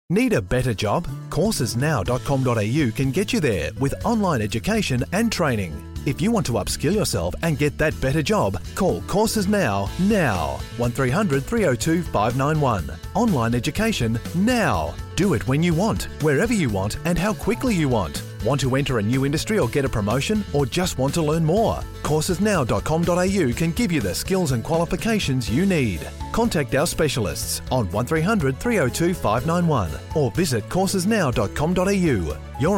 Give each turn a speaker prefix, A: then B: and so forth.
A: Need a better job? Coursesnow.com.au can get you there with online education and training. If you want to upskill yourself and get that better job, call Courses Now. 1300 302 591. Online education now. Do it when you want, wherever you want, and how quickly you want. Want to enter a new industry or get a promotion, or just want to learn more? Coursesnow.com.au can give you the skills and qualifications you need. Contact our specialists on 1300 302 591 or visit coursesnow.com.au. Your